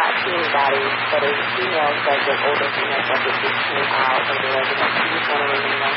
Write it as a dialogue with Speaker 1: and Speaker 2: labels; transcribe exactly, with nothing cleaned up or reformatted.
Speaker 1: that to anybody, but as a female says that older females like it just came out of the residence. You just want to remain